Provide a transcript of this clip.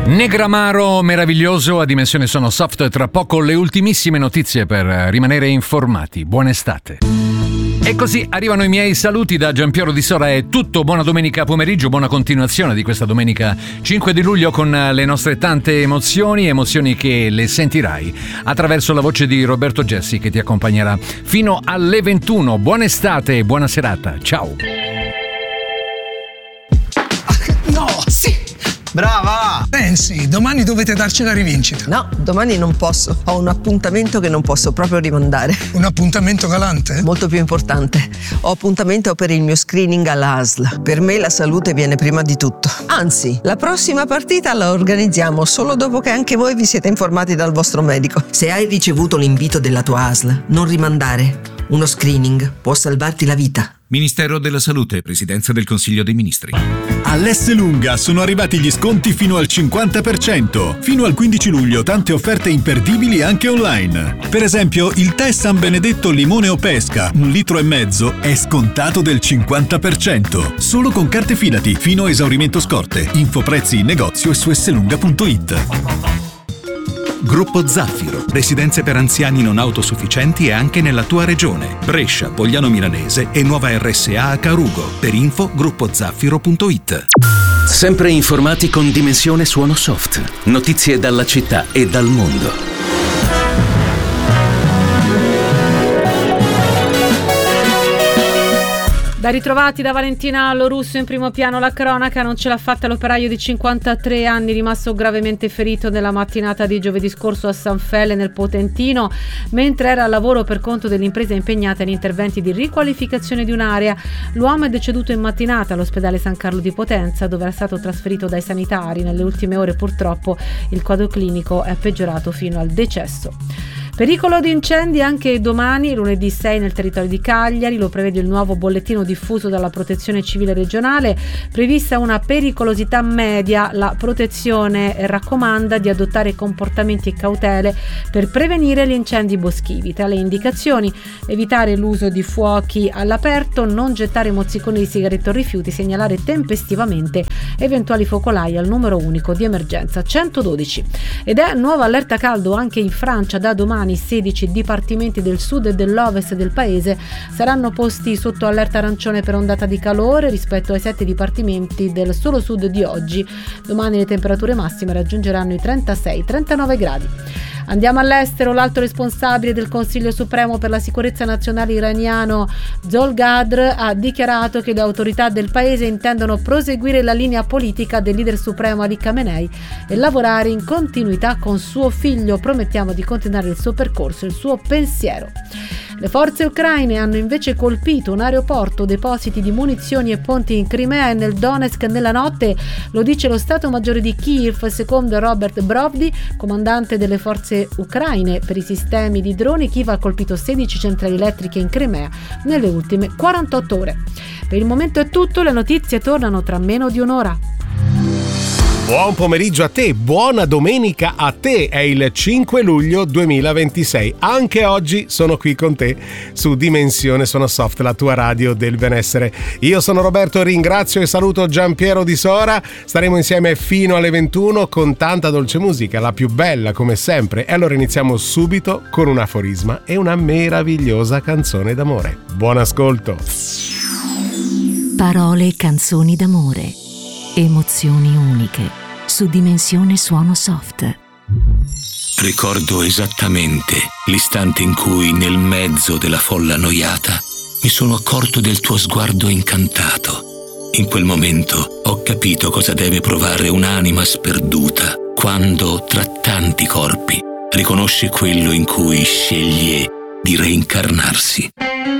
Negramaro meraviglioso a dimensione sono soft, tra poco le ultimissime notizie per rimanere informati. Buona estate. E così arrivano i miei saluti da Giampiero Di Sora. È tutto, buona domenica pomeriggio, buona continuazione di questa domenica 5 di luglio con le nostre tante emozioni che le sentirai attraverso la voce di Roberto Gessi che ti accompagnerà fino alle 21. Buona estate e buona serata, ciao. No, sì! Brava! Pensi, domani dovete darci la rivincita. No, domani non posso. Ho un appuntamento che non posso proprio rimandare. Un appuntamento galante? Molto più importante. Ho appuntamento per il mio screening all'ASL. Per me la salute viene prima di tutto. Anzi, la prossima partita la organizziamo solo dopo che anche voi vi siete informati dal vostro medico. Se hai ricevuto l'invito della tua ASL, non rimandare. Uno screening può salvarti la vita. Ministero della Salute, Presidenza del Consiglio dei Ministri. All'Esselunga sono arrivati gli sconti fino al 50%. Fino al 15 luglio tante offerte imperdibili anche online. Per esempio, il tè San Benedetto limone o pesca, 1,5 litri, è scontato del 50%. Solo con carte Fidati, fino a esaurimento scorte. Info prezzi in negozio e su esselunga.it. Gruppo Zaffiro, residenze per anziani non autosufficienti e anche nella tua regione. Brescia, Pogliano Milanese e nuova RSA a Carugo. Per info gruppozaffiro.it. Sempre informati con Dimensione Suono Soft. Notizie dalla città e dal mondo. Da ritrovati da Valentina Lorusso in primo piano la cronaca. Non ce l'ha fatta l'operaio di 53 anni rimasto gravemente ferito nella mattinata di giovedì scorso a San Fele nel Potentino mentre era al lavoro per conto dell'impresa impegnata in interventi di riqualificazione di un'area. L'uomo è deceduto in mattinata all'ospedale San Carlo di Potenza dove era stato trasferito dai sanitari. Nelle ultime ore purtroppo il quadro clinico è peggiorato fino al decesso. Pericolo di incendi anche domani, lunedì 6 nel territorio di Cagliari, lo prevede il nuovo bollettino diffuso dalla Protezione Civile regionale, prevista una pericolosità media. La protezione raccomanda di adottare comportamenti e cautele per prevenire gli incendi boschivi. Tra le indicazioni, evitare l'uso di fuochi all'aperto, non gettare mozziconi di sigarette o rifiuti, segnalare tempestivamente eventuali focolai al numero unico di emergenza 112. Ed è nuova allerta caldo anche in Francia da domani. 16 dipartimenti del sud e dell'ovest del paese saranno posti sotto allerta arancione per ondata di calore rispetto ai 7 dipartimenti del solo sud di oggi. Domani le temperature massime raggiungeranno i 36-39 gradi. Andiamo all'estero. L'alto responsabile del Consiglio Supremo per la Sicurezza Nazionale iraniano Zolgadr ha dichiarato che le autorità del paese intendono proseguire la linea politica del leader supremo Ali Khamenei e lavorare in continuità con suo figlio. Promettiamo di continuare il suo percorso, il suo pensiero. Le forze ucraine hanno invece colpito un aeroporto, depositi di munizioni e ponti in Crimea e nel Donetsk nella notte, lo dice lo Stato Maggiore di Kiev, secondo Robert Brovdi, comandante delle forze ucraine per i sistemi di droni. Kiev ha colpito 16 centrali elettriche in Crimea nelle ultime 48 ore. Per il momento è tutto, le notizie tornano tra meno di un'ora. Buon pomeriggio a te, buona domenica a te, è il 5 luglio 2026. Anche oggi sono qui con te su Dimensione Sono Soft, la tua radio del benessere. Io sono Roberto, ringrazio e saluto Giampiero Di Sora. Staremo insieme fino alle 21 con tanta dolce musica, la più bella come sempre. E allora iniziamo subito con un aforisma e una meravigliosa canzone d'amore. Buon ascolto. Parole e canzoni d'amore. Emozioni uniche su Dimensione Suono Soft. Ricordo esattamente l'istante in cui, nel mezzo della folla annoiata, mi sono accorto del tuo sguardo incantato. In quel momento ho capito cosa deve provare un'anima sperduta quando, tra tanti corpi, riconosce quello in cui sceglie di reincarnarsi.